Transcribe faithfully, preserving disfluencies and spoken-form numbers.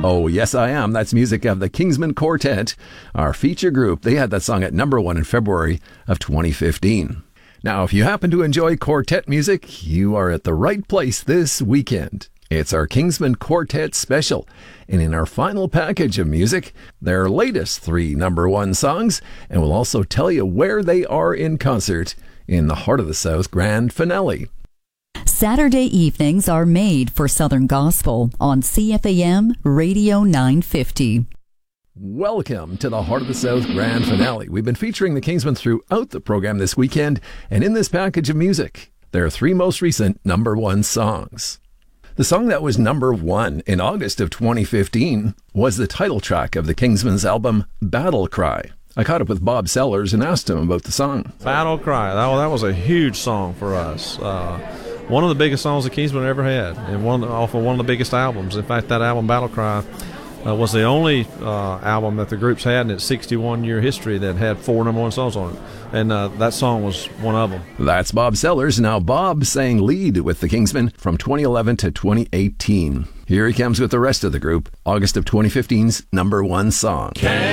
Oh, Yes, I Am. That's music of the Kingsmen Quartet, our feature group. They had that song at number one in February of twenty fifteen. Now, if you happen to enjoy quartet music, you are at the right place this weekend. It's our Kingsmen Quartet special. And in our final package of music, their latest three number one songs, and we'll also tell you where they are in concert in the Heart of the South Grand Finale. Saturday evenings are made for Southern Gospel on C F A M Radio nine fifty. Welcome to the Heart of the South Grand Finale. We've been featuring the Kingsmen throughout the program this weekend, and in this package of music, their three most recent number one songs. The song that was number one in August of twenty fifteen was the title track of the Kingsmen's album, Battle Cry. I caught up with Bob Sellers and asked him about the song. Battle Cry, that, that was a huge song for us. Uh, one of the biggest songs the Kingsmen ever had, and one off of one of the biggest albums. In fact, that album, Battle Cry, uh, was the only uh, album that the group's had in its sixty-one year history that had four number one songs on it. And uh, that song was one of them. That's Bob Sellers. Now, Bob sang lead with the Kingsmen from twenty eleven to twenty eighteen. Here he comes with the rest of the group, August of twenty fifteen's number one song. Can